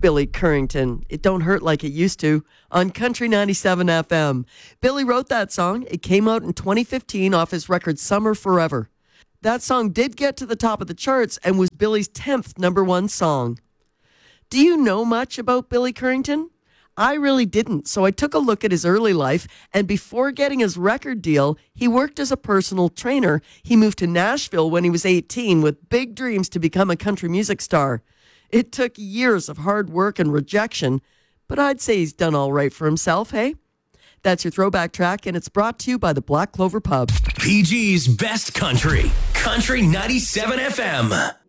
Billy Currington, It Don't Hurt Like It Used to, on Country 97 FM. Billy wrote that song. It came out in 2015 off his record Summer Forever. That song did get to the top of the charts and was Billy's 10th number one song. Do you know much about Billy Currington? I really didn't, so I took a look at his early life, and before getting his record deal, he worked as a personal trainer. He moved to Nashville when he was 18 with big dreams to become a country music star. It took years of hard work and rejection, but I'd say he's done all right for himself, hey? That's your throwback track, and it's brought to you by the Black Clover Pub. PG's Best Country, Country 97 FM.